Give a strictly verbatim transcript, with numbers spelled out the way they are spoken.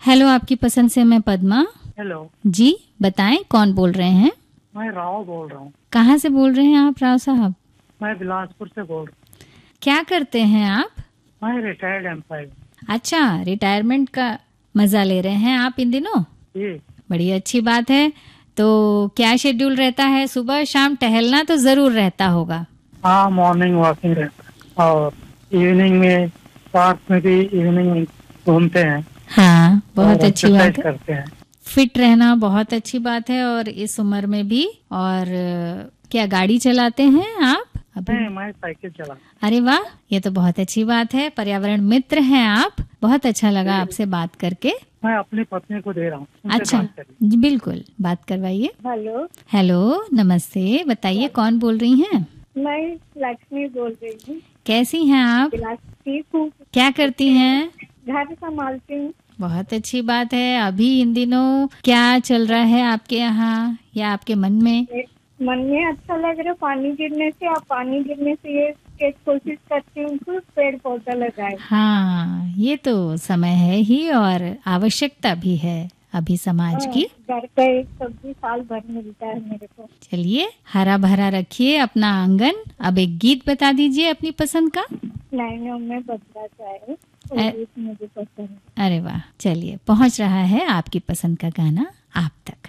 Hello, आपकी पसंद से मैं पद्मा। हेलो जी, बताएं कौन बोल रहे हैं? मैं राव बोल रहा हूँ। कहाँ से बोल रहे हैं आप राव साहब? मैं बिलासपुर से बोल रहा हूँ। क्या करते हैं आप? मैं रिटायर्ड एम्प्लॉय। अच्छा, रिटायरमेंट का मजा ले रहे हैं आप इन दिनों? जी। बड़ी अच्छी बात है। तो क्या शेड्यूल रहता है? सुबह शाम टहलना तो जरूर रहता होगा। हाँ, मॉर्निंग वॉकिंग रहता है और इवनिंग में पार्क में भी इवनिंग में घूमते हैं। हाँ, बहुत और अच्छी बात है। करते हैं। फिट रहना बहुत अच्छी बात है और इस उम्र में भी। और अ, क्या गाड़ी चलाते हैं आप अभी? नहीं, मैं साइकिल चला। अरे वाह, ये तो बहुत अच्छी बात है। पर्यावरण मित्र हैं आप। बहुत अच्छा लगा आपसे बात करके। मैं अपनी पत्नी को दे रहा हूँ। उनसे अच्छा, बात करिए। जी बिल्कुल, बात करवाइए। हेलो, हेलो, नमस्ते। बताइए कौन बोल रही हैं? मैं लक्ष्मी बोल रही हूँ। कैसी हैं आप? ठीक हूँ। क्या करती हैं? घर संभालती हूँ। बहुत अच्छी बात है। अभी इन दिनों क्या चल रहा है आपके यहाँ या आपके मन में? मन में अच्छा लग रहा है पानी गिरने से। अब पानी गिरने से ये के कोशिश करती हूँ कि पेड़ पौधा लगाए। हाँ, ये तो समय है ही और आवश्यकता भी है अभी समाज की। घर का एक सब्जी साल भर मिलता है मेरे को। चलिए, हरा भरा रखिए अपना आंगन। अब एक गीत बता दीजिए अपनी पसंद का। नैनों में बदला जाए, वो अ- गीत मुझे पसंद है। अरे वाह, चलिए, पहुंच रहा है आपकी पसंद का गाना आप तक।